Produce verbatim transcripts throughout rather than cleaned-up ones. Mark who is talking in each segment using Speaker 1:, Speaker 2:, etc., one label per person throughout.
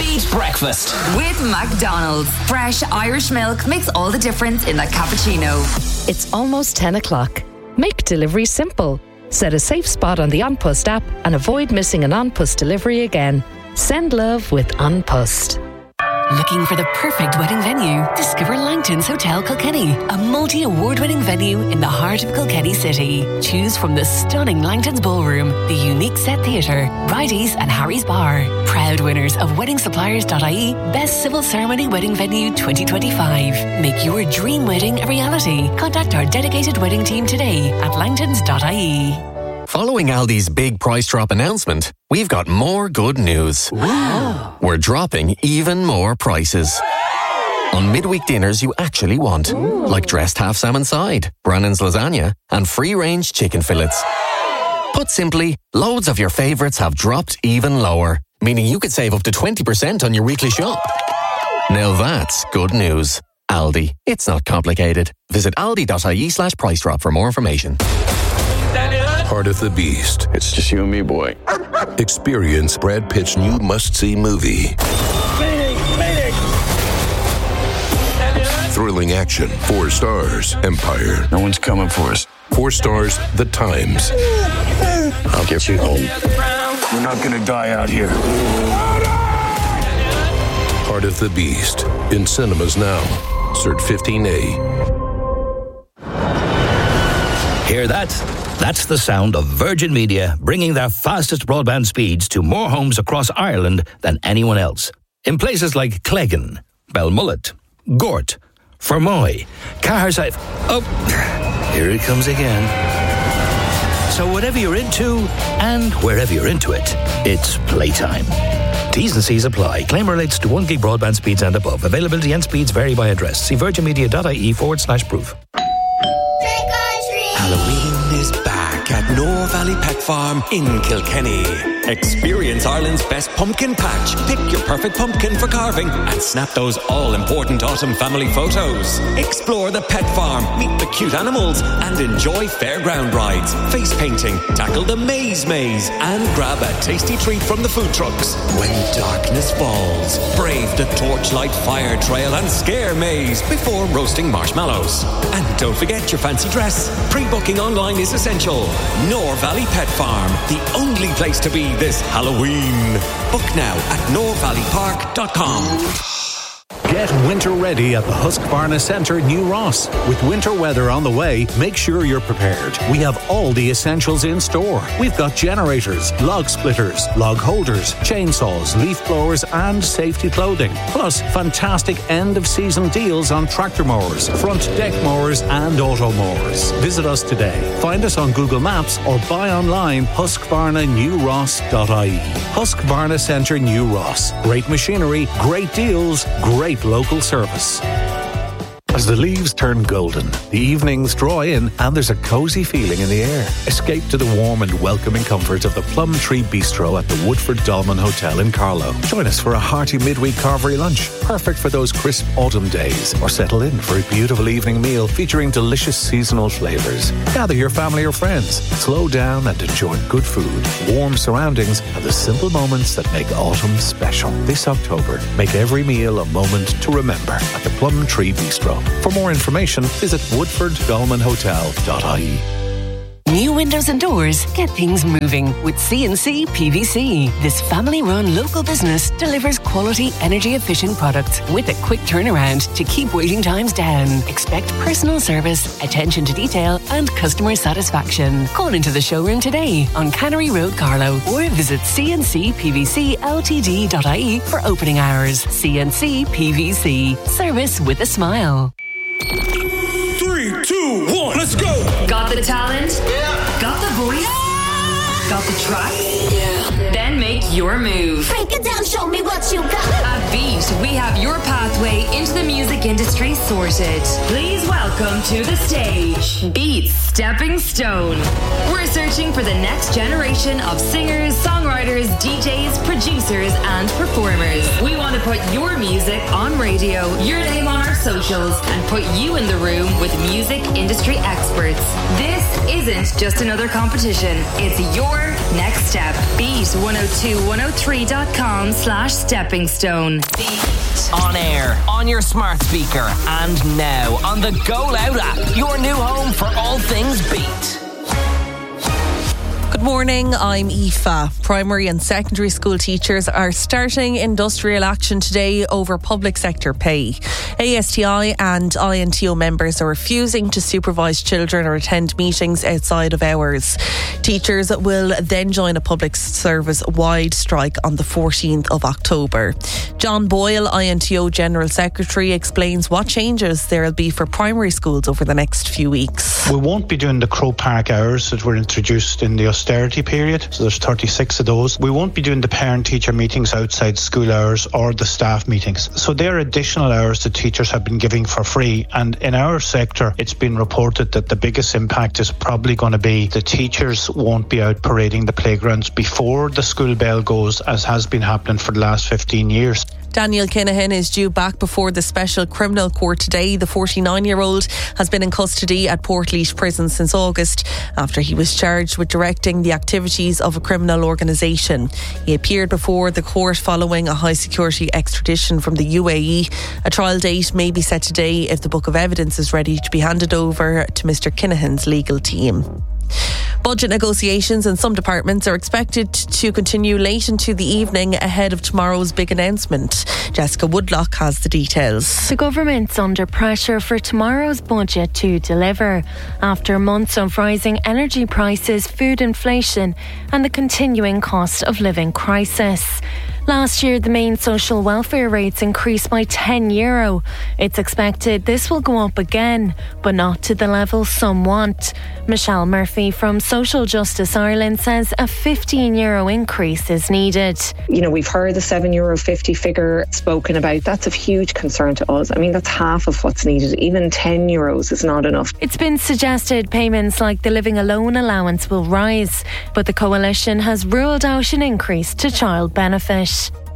Speaker 1: Beat Breakfast
Speaker 2: with McDonald's. Fresh Irish milk makes all the difference in that cappuccino.
Speaker 3: It's almost ten o'clock. Make delivery simple. Set a safe spot on the An Post app and avoid missing an An Post delivery again. Send love with An Post.
Speaker 4: Looking for the perfect wedding venue? Discover Langton's Hotel Kilkenny, a multi-award-winning venue in the heart of Kilkenny City. Choose from the stunning Langton's Ballroom, the unique Set Theatre, Bridie's and Harry's Bar. Proud winners of wedding suppliers dot I E Best Civil Ceremony Wedding Venue twenty twenty-five. Make your dream wedding a reality. Contact our dedicated wedding team today at langtons dot I E.
Speaker 5: Following Aldi's big price drop announcement, we've got more good news.
Speaker 6: Wow.
Speaker 5: We're dropping even more prices. On midweek dinners you actually want, Ooh. Like dressed half salmon side, Brannan's lasagna, and free-range chicken fillets. Put simply, loads of your favourites have dropped even lower, meaning you could save up to twenty percent on your weekly shop. Now that's good news. Aldi. It's not complicated. Visit aldi dot I E slash price drop for more information.
Speaker 7: Heart of the Beast.
Speaker 8: It's just you and me, boy.
Speaker 7: Experience Brad Pitt's new must-see movie.
Speaker 8: Mayday! Mayday!
Speaker 7: Thrilling action. Four stars. Empire.
Speaker 8: No one's coming for us.
Speaker 7: Four stars. The Times.
Speaker 8: I'll get you home. We're not gonna die out here.
Speaker 7: Heart of the Beast. In cinemas now. Cert fifteen A.
Speaker 9: Hear that? That's the sound of Virgin Media bringing their fastest broadband speeds to more homes across Ireland than anyone else. In places like Cleggan, Belmullet, Gort, Fermoy, Caherside... Oh, here it comes again. So whatever you're into, and wherever you're into it, it's playtime. T's and C's apply. Claim relates to one gig broadband speeds and above. Availability and speeds vary by address. See virginmedia dot I E forward slash proof.
Speaker 10: Halloween is back at Nore Valley Pet Farm in Kilkenny. Experience Ireland's best pumpkin patch. Pick your perfect pumpkin for carving and snap those all-important autumn family photos. Explore the pet farm, meet the cute animals, and enjoy fairground rides, face painting, tackle the maze maze, and grab a tasty treat from the food trucks. When darkness falls, brave the torchlight fire trail and scare maze before roasting marshmallows. And don't forget your fancy dress. Pre-booking online is essential. Nore Valley Pet Farm, the only place to be this Halloween. Book now at nore valley park dot com.
Speaker 11: Get winter ready at the Husqvarna Centre, New Ross. With winter weather on the way, make sure you're prepared. We have all the essentials in store. We've got generators, log splitters, log holders, chainsaws, leaf blowers, and safety clothing. Plus, fantastic end-of-season deals on tractor mowers, front deck mowers, and auto mowers. Visit us today. Find us on Google Maps or buy online husqvarna new ross dot I E. Husqvarna Centre, New Ross. Great machinery, great deals, great local service. As the leaves turn golden, the evenings draw in and there's a cosy feeling in the air. Escape to the warm and welcoming comfort of the Plum Tree Bistro at the Woodford Dolman Hotel in Carlow. Join us for a hearty midweek carvery lunch, perfect for those crisp autumn days, or settle in for a beautiful evening meal featuring delicious seasonal flavours. Gather your family or friends, slow down and enjoy good food, warm surroundings, and the simple moments that make autumn special. This October, make every meal a moment to remember at the Plum Tree Bistro. For more information, visit woodford dolman hotel dot I E.
Speaker 4: New windows and doors get things moving with C and C P V C. This family-run local business delivers quality, energy-efficient products with a quick turnaround to keep waiting times down. Expect personal service, attention to detail, and customer satisfaction. Call into the showroom today on Cannery Road, Carlow, or visit c n c p v c l t d dot I E for opening hours. C and C P V C. Service with a smile.
Speaker 1: Three, two, one, let's go!
Speaker 2: Got the talent?
Speaker 1: Yeah.
Speaker 2: Got the voice? Yeah. Got the track? Yeah. Then make your move.
Speaker 12: Break it down, show me what you got.
Speaker 2: At Beat, we have your pathway into the music industry sorted. Please welcome to the stage, Beat's Stepping Stone. We're searching for the next generation of singers, songwriters, D Js, producers, and performers. We want to put your music on radio, your name on our socials, and put you in the room with music industry experts. This isn't just another competition. It's your next step. Beat one oh two one oh three dot com slash stepping stone.
Speaker 6: On air, on your smart speaker, and now on the Go Loud app, your new home for all things Beat.
Speaker 13: Good morning, I'm Aoife. Primary and secondary school teachers are starting industrial action today over public sector pay. A S T I and I N T O members are refusing to supervise children or attend meetings outside of hours. Teachers will then join a public service-wide strike on the fourteenth of October. John Boyle, I N T O General Secretary, explains what changes there will be for primary schools over the next few weeks.
Speaker 14: We won't be doing the Croke Park hours that were introduced in the austerity period, so there's thirty-six of those. We won't be doing the parent-teacher meetings outside school hours or the staff meetings. So they're additional hours that teachers have been giving for free, and in our sector it's been reported that the biggest impact is probably going to be the teachers won't be out parading the playgrounds before the school bell goes, as has been happening for the last fifteen years.
Speaker 13: Daniel Kinahan is due back before the Special Criminal Court today. The forty-nine-year-old has been in custody at Portlaoise Prison since August after he was charged with directing the activities of a criminal organisation. He appeared before the court following a high-security extradition from the U A E. A trial date may be set today if the book of evidence is ready to be handed over to Mister Kinahan's legal team. Budget negotiations in some departments are expected to continue late into the evening ahead of tomorrow's big announcement. Jessica Woodlock has the details.
Speaker 15: The government's under pressure for tomorrow's budget to deliver after months of rising energy prices, food inflation and the continuing cost of living crisis. Last year, the main social welfare rates increased by ten euro. It's expected this will go up again, but not to the level some want. Michelle Murphy from Social Justice Ireland says a fifteen euro increase is needed.
Speaker 16: You know, we've heard the seven euro fifty figure spoken about. That's of huge concern to us. I mean, that's half of what's needed. Even ten euros is not enough.
Speaker 15: It's been suggested payments like the living alone allowance will rise, but the coalition has ruled out an increase to child benefit.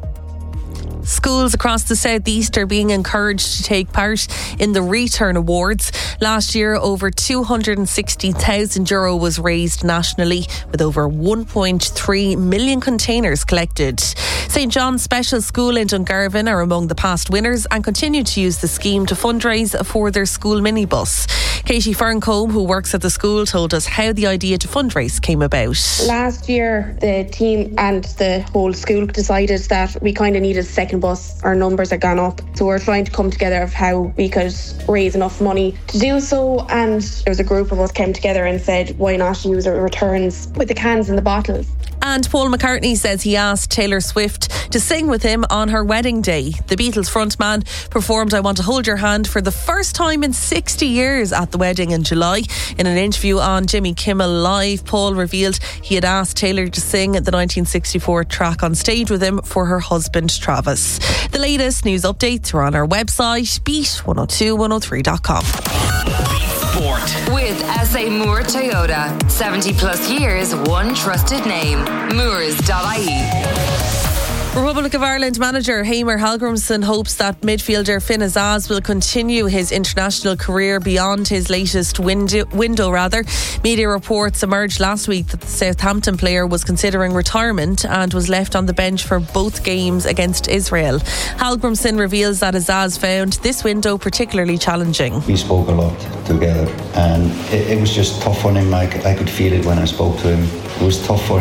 Speaker 13: Schools across the southeast are being encouraged to take part in the Return Awards. Last year, over two hundred sixty thousand euro was raised nationally, with over one point three million containers collected. St John's Special School in Dungarvan are among the past winners and continue to use the scheme to fundraise for their school minibus. Katie Ferncombe, who works at the school, told us how the idea to fundraise came about.
Speaker 17: Last year, the team and the whole school decided that we kind of needed a second bus. Our numbers had gone up, so we're trying to come together of how we could raise enough money to do so. And there was a group of us came together and said, why not use our returns with the cans and the bottles?
Speaker 13: And Paul McCartney says he asked Taylor Swift to sing with him on her wedding day. The Beatles frontman performed I Want to Hold Your Hand for the first time in sixty years at the wedding in July. In an interview on Jimmy Kimmel Live, Paul revealed he had asked Taylor to sing the nineteen sixty-four track on stage with him for her husband Travis. The latest news updates are on our website, beat one oh two one oh three dot com.
Speaker 2: Sport. With S A Moore Toyota. seventy plus years, one trusted name. Moores dot I E.
Speaker 13: Republic of Ireland manager Heimir Hallgrímsson hopes that midfielder Finn Azaz will continue his international career beyond his latest window, window rather. Media reports emerged last week that the Southampton player was considering retirement and was left on the bench for both games against Israel. Hallgrímsson reveals that Azaz found this window particularly challenging.
Speaker 18: We spoke a lot together and it, it was just tough on him. I, I could feel it when I spoke to him. It was tough for him.